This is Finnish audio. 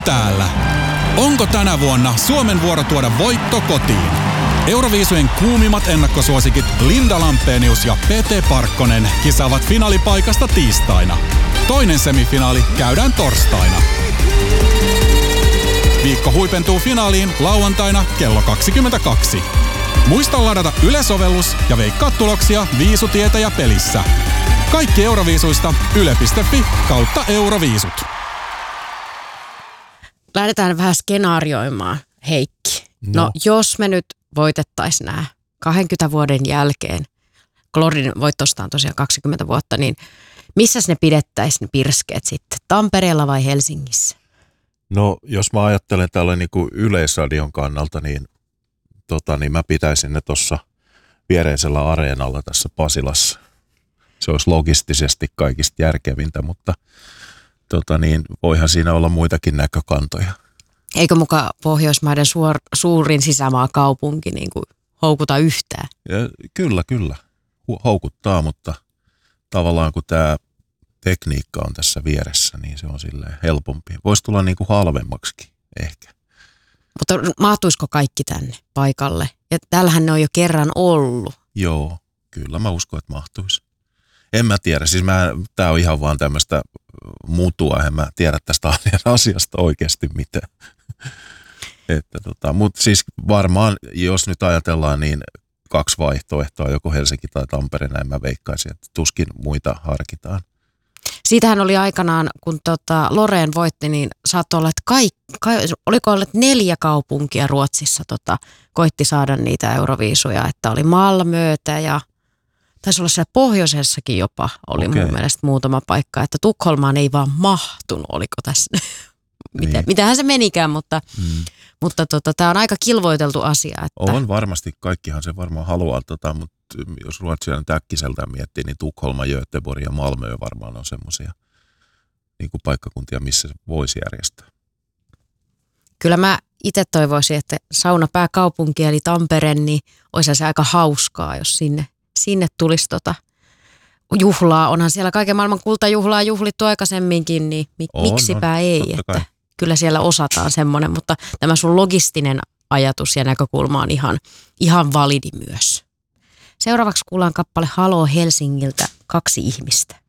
Täällä. Onko tänä vuonna Suomen vuoro tuoda voitto kotiin? Euroviisujen kuumimmat ennakkosuosikit Linda Lampenius ja Pete Parkkonen kisaavat finaalipaikasta tiistaina. Toinen semifinaali käydään torstaina. Viikko huipentuu finaaliin lauantaina kello 22. Muista ladata Yle-sovellus ja veikkaa tuloksia Viisutietäjä pelissä. Kaikki Euroviisuista yle.fi/Euroviisut. Lähdetään vähän skenaarioimaan, Heikki. No jos me nyt voitettaisiin nämä 20 vuoden jälkeen, Glorin voittosta on tosiaan 20 vuotta, niin missäs ne pidettäisiin ne pirskeet sitten? Tampereella vai Helsingissä? No jos mä ajattelen tällä niin kuin Yleisradion kannalta, niin mä pitäisin ne tuossa viereisellä areenalla tässä Pasilassa. Se olisi logistisesti kaikista järkevintä, mutta voihan siinä olla muitakin näkökantoja. Eikö muka Pohjoismaiden suurin sisämaakaupunki niin kuin houkuta yhtään? Ja kyllä. Houkuttaa, mutta tavallaan kun tämä tekniikka on tässä vieressä, niin se on silleen helpompi. Voisi tulla niin kuin halvemmaksikin ehkä. Mutta mahtuisiko kaikki tänne paikalle? Ja täällähän ne on jo kerran ollut. Joo, kyllä mä uskon, että mahtuisi. En mä tiedä, siis tää on ihan vaan tämmöistä mutua, en mä tiedä tästä asiasta oikeasti mitään. Mutta siis varmaan, jos nyt ajatellaan, niin 2 vaihtoehtoa, joko Helsinki tai Tampere, näin mä veikkaisin, että tuskin muita harkitaan. Siitähän oli aikanaan, kun Loreen voitti, niin saattoi olla, että oliko ollut 4 kaupunkia Ruotsissa koitti saada niitä Euroviisuja, että oli Malmötä ja taisi olla siellä pohjoisessakin jopa oli mun mielestä muutama paikka, että Tukholmaan ei vaan mahtunut, oliko tässä, mitähän se menikään, mutta tämä on aika kilvoiteltu asia. Että on varmasti, kaikkihan se varmaan haluaa, mutta jos Ruotsia äkkiseltään miettii, niin Tukholma, Göteborg ja Malmö varmaan on semmoisia niin kuin paikkakuntia, missä se voisi järjestää. Kyllä mä itse toivoisin, että saunapääkaupunki eli Tampere, niin olisi se aika hauskaa, jos sinne tulisi juhlaa. Onhan siellä kaiken maailman kultajuhlaa juhlittu aikaisemminkin, niin miksipä ei. Että kyllä siellä osataan semmoinen, mutta tämä sun logistinen ajatus ja näkökulma on ihan validi myös. Seuraavaksi kuullaan kappale Haloo Helsingiltä 2 ihmistä.